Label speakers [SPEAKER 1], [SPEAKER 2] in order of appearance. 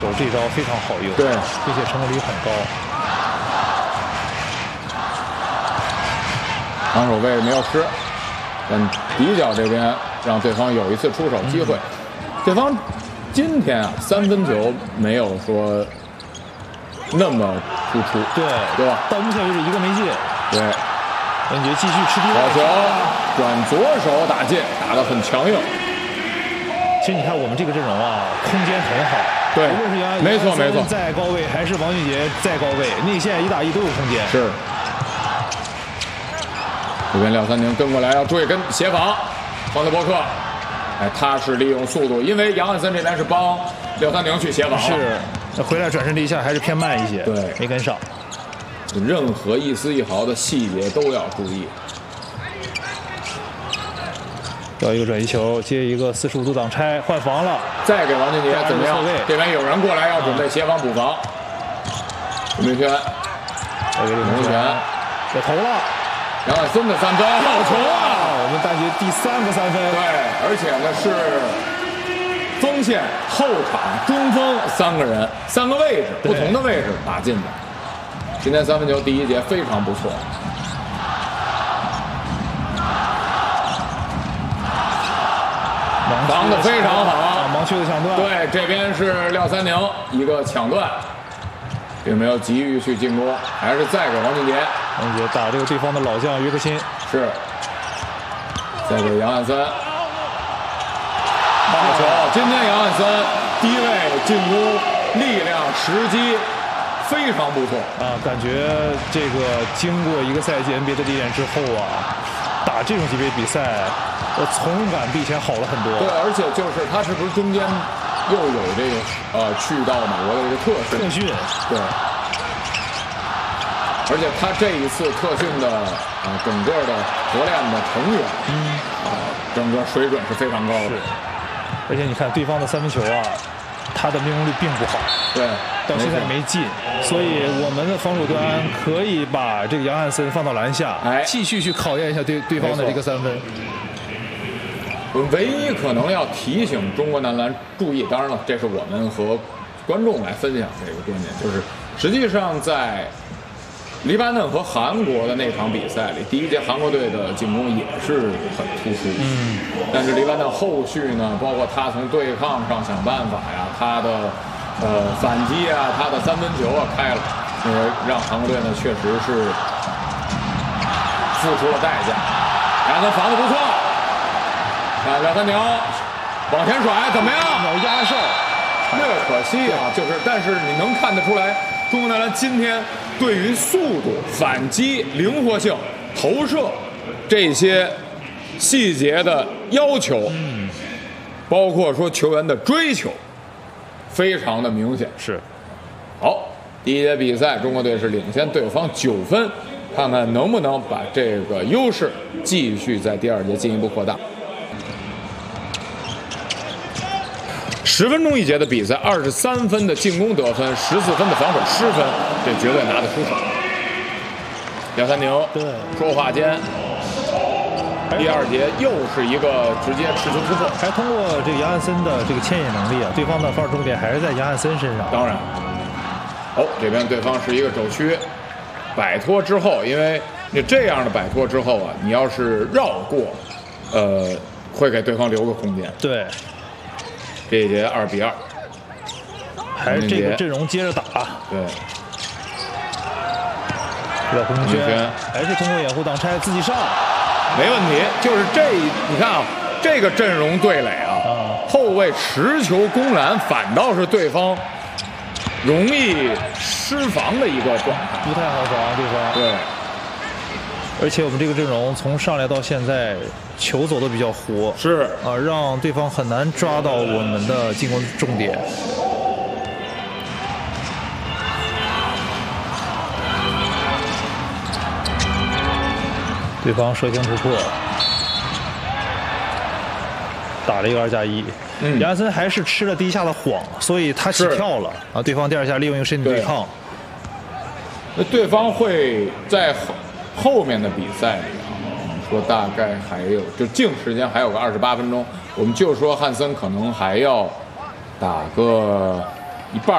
[SPEAKER 1] 这招非常好用，
[SPEAKER 2] 对，
[SPEAKER 1] 并且成功率很高。
[SPEAKER 2] 防守位没有失，但底角这边让对方有一次出手机会。对方今天啊3分球没有说那么突出，对吧？
[SPEAKER 1] 到目前为止一个没进。
[SPEAKER 2] 对，
[SPEAKER 1] 文杰继续吃低位，
[SPEAKER 2] 好球，转左手打进，打得很强硬。
[SPEAKER 1] 其实你看我们这个阵容啊，空间很好。
[SPEAKER 2] 对，
[SPEAKER 1] 无论是
[SPEAKER 2] 没错
[SPEAKER 1] 在高位，还是王俊杰在高位，内线1打1都有空间。
[SPEAKER 2] 是。这边廖三宁跟过来要追跟协防，方德伯克，哎，他是利用速度，因为杨汉森这边是帮廖三宁去协防，
[SPEAKER 1] 是，那回来转身这一下还是偏慢一些，
[SPEAKER 2] 对，
[SPEAKER 1] 没跟上。
[SPEAKER 2] 任何一丝一毫的细节都要注意。
[SPEAKER 1] 要一个转移球，接一个45度挡拆，换防了。
[SPEAKER 2] 再给王俊杰怎么样？这边有人过来要准备协防补防。刘明轩，
[SPEAKER 1] 再给刘明轩，要投了。
[SPEAKER 2] 杨汉森的3分，好球啊！
[SPEAKER 1] 我们单局第3个3分。
[SPEAKER 2] 对，而且呢是锋线、后场、中锋3个人，3个位置，不同的位置打进的。今天3分球第一节非常不错。防得非常好，
[SPEAKER 1] 盲区的抢断。
[SPEAKER 2] 对，这边是廖三宁一个抢断，并没有急于去进攻，还是再给王俊杰。
[SPEAKER 1] 王俊杰打这个对方的老将约克辛，
[SPEAKER 2] 是。再给杨汉森，好球！今天杨汉森低位进攻力量、时机非常不错
[SPEAKER 1] 啊，感觉这个经过一个赛季 NBA 的历练之后啊，打这种级别比赛。从容感比以前好了很多。
[SPEAKER 2] 对，而且就是他是不是中间又有这个去到美国的这个特训？对。而且他这一次特训的整个的合练的成员，整个水准是非常高的。
[SPEAKER 1] 是。而且你看对方的3分球啊，他的命中率并不好。
[SPEAKER 2] 对。
[SPEAKER 1] 到现在没进，所以我们的防守端可以把这个杨汉森放到篮下，继续去考验一下对方的这个3分。
[SPEAKER 2] 唯一可能要提醒中国男篮注意，当然了，这是我们和观众来分享这个观点，就是实际上在黎巴嫩和韩国的那场比赛里，第一节韩国队的进攻也是很突出，但是黎巴嫩后续呢，包括他从对抗上想办法呀，他的反击啊，他的3分球啊开了，让韩国队呢确实是付出了代价，然后防得不错。廖三宁往前甩，怎么样？
[SPEAKER 1] 压哨，
[SPEAKER 2] 略可惜啊，就是，但是你能看得出来，中国男篮今天对于速度、反击、灵活性、投射这些细节的要求，包括说球员的追求，非常的明显。
[SPEAKER 1] 是。
[SPEAKER 2] 好，第一节比赛，中国队是领先对方9分，看看能不能把这个优势继续在第2节进一步扩大。10分钟一节的比赛，23分的进攻得分，14分的防守失分，这绝对拿得出手。廖三宁说话间，第2节又是一个直接持球突破，
[SPEAKER 1] 还通过这个杨汉森的这个牵引能力啊，对方的防守重点还是在杨汉森身上。
[SPEAKER 2] 当然，这边对方是一个肘区，摆脱之后，因为你这样的摆脱之后啊，你要是绕过，会给对方留个空间。
[SPEAKER 1] 对。
[SPEAKER 2] 这一节2比2，
[SPEAKER 1] 还是这个阵容接着打。
[SPEAKER 2] 对，
[SPEAKER 1] 胡明轩还是通过掩护挡拆自己上，
[SPEAKER 2] 没问题。就是你看啊，这个阵容对垒啊，后卫持球攻篮，反倒是对方容易失防的一个状态，
[SPEAKER 1] 不太好防对方。
[SPEAKER 2] 对。
[SPEAKER 1] 而且我们这个阵容从上来到现在，球走的比较活，
[SPEAKER 2] 是
[SPEAKER 1] 啊，让对方很难抓到我们的进攻重点。对方射形突破，打了一个2+1。杨汉森还是吃了第一下的晃，所以他起跳了啊。对方第2下利用一个身体对抗，
[SPEAKER 2] 那对方会在后面的比赛里啊，说大概还有就净时间还有个28分钟，我们就说汉森可能还要打个1半。